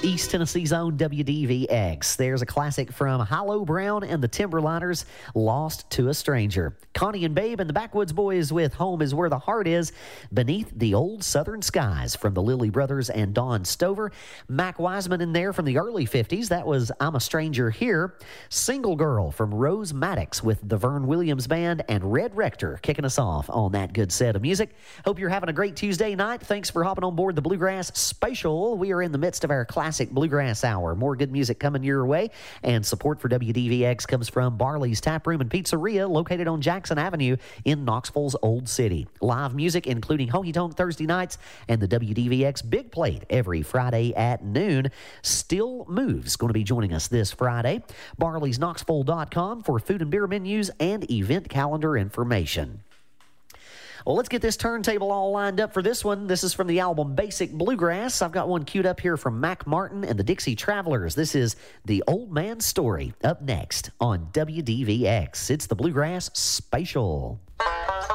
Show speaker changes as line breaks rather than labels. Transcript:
East Tennessee's own WDVX. There's a classic from Hilo Brown and the Timberliners, Lost to a Stranger. Connie and Babe and the Backwoods Boys with Home is Where the Heart Is, Beneath the Old Southern Skies from the Lilly Brothers and Don Stover. Mac Wiseman in there from the early 50s. That was I'm a Stranger Here. Single Girl from Rose Maddox with the Vern Williams Band, and Red Rector kicking us off on that good set of music. Hope you're having a great Tuesday night. Thanks for hopping on board the Bluegrass Spatial. We are in the midst of our Classic Bluegrass Hour. More good music coming your way, and support for WDVX comes from Barley's Tap Room and Pizzeria, located on Jackson Avenue in Knoxville's Old City. Live music including Honky Tonk Thursday nights and the WDVX Big Plate every Friday at noon. Still Moves going to be joining us this Friday. Barley'sKnoxville.com for food and beer menus and event calendar information. Well, let's get this turntable all lined up for this one. This is from the album Basic Bluegrass. I've got one queued up here from Mac Martin and the Dixie Travelers. This is The Old Man's Story, up next on WDVX. It's the Bluegrass Spatial.